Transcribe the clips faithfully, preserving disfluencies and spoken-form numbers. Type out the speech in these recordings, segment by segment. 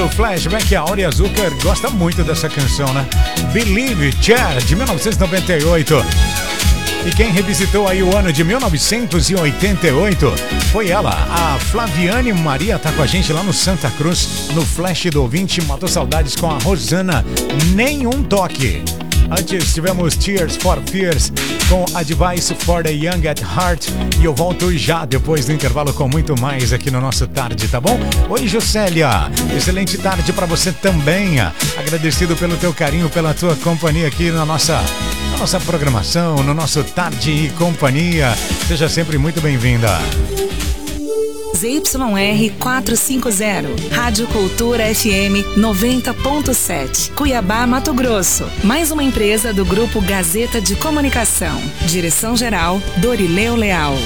do Flashback, a Áurea Zucker gosta muito dessa canção, né? Believe, Cher, de mil novecentos e noventa e oito. E quem revisitou aí o ano de mil novecentos e oitenta e oito foi ela, a Flaviane Maria, tá com a gente lá no Santa Cruz, no Flash do Ouvinte, matou saudades com a Rosana, Nenhum Toque. Antes tivemos Tears for Fears com Advice for the Young at Heart. E eu volto já depois do intervalo com muito mais aqui no nosso Tarde, tá bom? Oi, Juscelia, excelente tarde pra você também. Agradecido pelo teu carinho, pela tua companhia aqui na nossa, na nossa programação, no nosso Tarde e Companhia. Seja sempre muito bem-vinda. Z Y R quatrocentos e cinquenta, Rádio Cultura F M noventa ponto sete, Cuiabá, Mato Grosso. Mais uma empresa do Grupo Gazeta de Comunicação. Direção-geral, Dorileu Leal.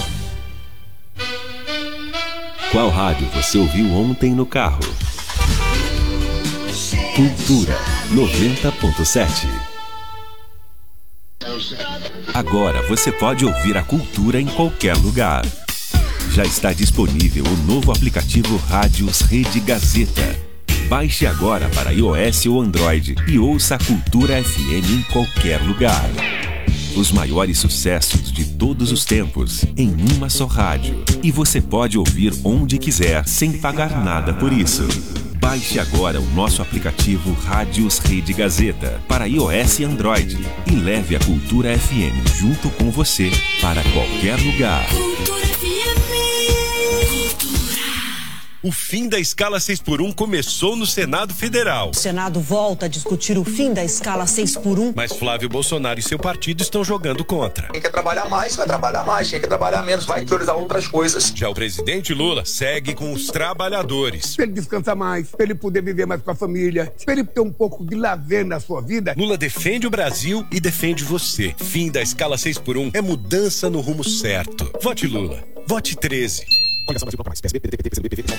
Qual rádio você ouviu ontem no carro? Cultura noventa ponto sete. Agora você pode ouvir a Cultura em qualquer lugar. Já está disponível o novo aplicativo Rádios Rede Gazeta. Baixe agora para iOS ou Android e ouça a Cultura F M em qualquer lugar. Os maiores sucessos de todos os tempos em uma só rádio. E você pode ouvir onde quiser sem pagar nada por isso. Baixe agora o nosso aplicativo Rádios Rede Gazeta para iOS e Android e leve a Cultura F M junto com você para qualquer lugar. O fim da escala seis por um começou no Senado Federal. O Senado volta a discutir o fim da escala seis por um. Mas Flávio Bolsonaro e seu partido estão jogando contra. Quem quer trabalhar mais, vai trabalhar mais. Quem quer trabalhar menos, vai priorizar outras coisas. Já o presidente Lula segue com os trabalhadores. Pra ele descansar mais, pra ele poder viver mais com a família, pra ele ter um pouco de lazer na sua vida. Lula defende o Brasil e defende você. Fim da escala seis por um é mudança no rumo certo. Vote Lula. Vote treze. Coligação Brasil Bloco Mais. P S B, P D T, P T, P C B, P V,